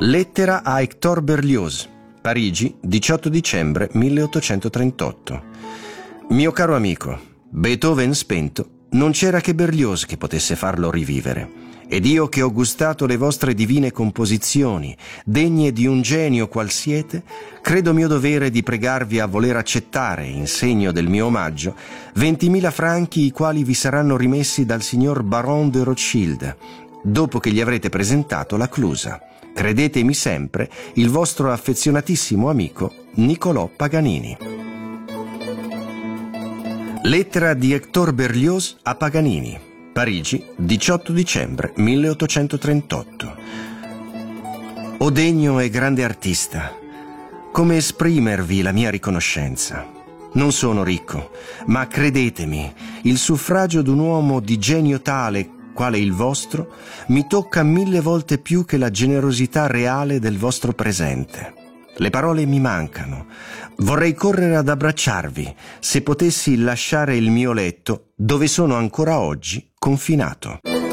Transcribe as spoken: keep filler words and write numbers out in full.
Lettera a Hector Berlioz, Parigi, diciotto dicembre milleottocentotrentotto. Mio caro amico, Beethoven spento, non c'era che Berlioz che potesse farlo rivivere. Ed io che ho gustato le vostre divine composizioni, degne di un genio qual siete, credo mio dovere di pregarvi a voler accettare, in segno del mio omaggio, ventimila franchi i quali vi saranno rimessi dal signor Baron de Rothschild, dopo che gli avrete presentato la clusa. Credetemi sempre, il vostro affezionatissimo amico Niccolò Paganini. Lettera di Hector Berlioz a Paganini, Parigi, diciotto dicembre milleottocentotrentotto. O degno e grande artista, come esprimervi la mia riconoscenza? Non sono ricco, ma credetemi, il suffragio d'un uomo di genio tale quale il vostro, mi tocca mille volte più che la generosità reale del vostro presente. Le parole mi mancano. Vorrei correre ad abbracciarvi, se potessi lasciare il mio letto, dove sono ancora oggi confinato.